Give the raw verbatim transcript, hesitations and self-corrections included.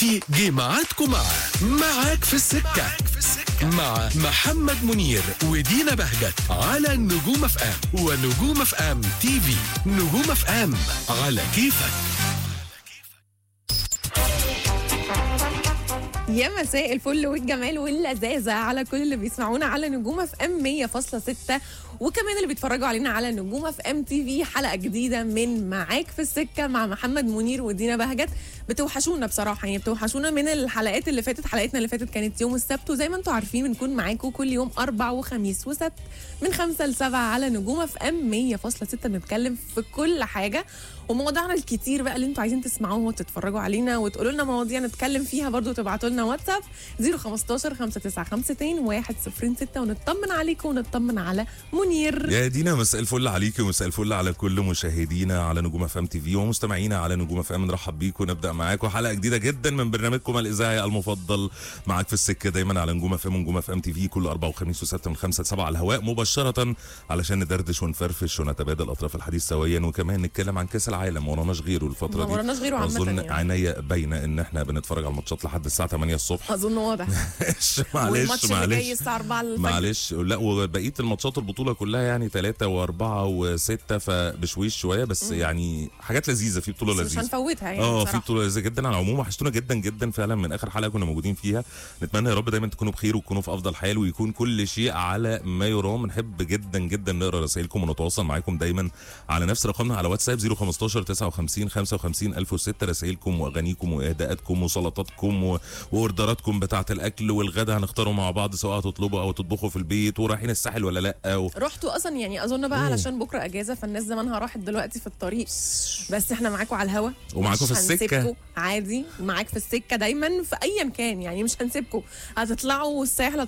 جه معادكم مع معاك في السكة مع محمد منير ودينا بهجت على نجوم اف ام ونجوم اف ام تي في. نجوم اف ام على كيفك. يا مساء الفل والجمال واللذاذة على كل اللي بيسمعونا على نجوم اف ام مية فاصلة ستة وكمان اللي بيتفرجوا علينا على نجوم اف ام تي في. حلقة جديدة من معاك في السكة مع محمد منير ودينا بهجت. بتوحشونا بصراحة، يعني بتوحشونا من الحلقات اللي فاتت. حلقتنا اللي فاتت كانت يوم السبت، وزي ما انتم عارفين بنكون معاكم كل يوم أربع وخميس وسبت من خمسة لسبعة على نجوم اف ام مية فاصلة ستة. بنتكلم في كل حاجة ومواضيعنا الكتير بقى اللي انتوا عايزين تسمعوها وتتفرجوا علينا وتقولوا لنا مواضيع نتكلم فيها. برضو تبعتوا لنا واتساب صفر خمستاشر خمسة تسعة خمسة اتنين واحد صفر ستة ونطمن عليكم ونطمن على منير. يا دينا مساء الفل عليكي ومساء الفل على كل مشاهدينا على نجوم اف ام تي في ومستمعينا على نجوم اف ام. نرحب بيكم ونبدا معاكم حلقه جديده جدا من برنامجكم الاذاعي المفضل معاك في السكه، دايما على نجوم اف ام ونجوم اف ام تي في كل اربع وخميس وسبت من خمسة لسبعة على الهواء مباشره علشان ندردش ونفرفش ونتبادل اطراف الحديث سويا، وكمان نتكلم عن كاس العالم. وراناش غيره الفتره ما دي، وراناش غيره عامه. اظن يعني عينيا باينه ان احنا بنتفرج على الماتشات لحد الساعه تمانية الصبح. اظن واضح. معلش والماتش اللي معلش جاي الساعه أربعة الفجر. معلش لا، وبقيه الماتشات البطوله كلها يعني ثلاثة وأربعة وستة فبشويش شويه بس. مم. يعني حاجات لذيذه في بطوله لذيذه مش هنفوتها يعني. اه في بطوله لذيذه جدا. على العموم وحشتونا جدا جدا فعلا من اخر حلقه كنا موجودين فيها. نتمنى يا رب دايما تكونوا بخير وتكونوا في افضل حال ويكون كل شيء على ما يرام. بنحب جدا جدا نقرا رسائلكم ونتواصل معاكم دايما على نفس رقمنا على واتساب صفر خمستاشر تسعة وخمسين خمسة وخمسين ألف وستة. رسائلكم واغانيكم واهداءاتكم وسلطاتكم و... واوردراتكم بتاعه الاكل والغدا هنختاره مع بعض، سواء تطلبوا او تطبخوا في البيت. ورايحين الساحل ولا لا و... رحتوا اصلا يعني اظن بقى علشان بكره اجازه فالناس زمانها راحت دلوقتي في الطريق، بس احنا معاكم على الهوا ومعاكم في السكه عادي. معاك في السكه دايما في ايا كان، يعني مش هنسيبكم. هتطلعوا الساحل